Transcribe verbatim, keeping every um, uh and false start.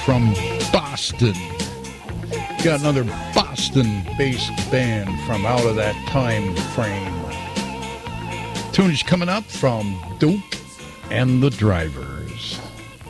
from Boston. Got another Boston-based band from out of that time frame. Tunes coming up from Duke and the Drivers.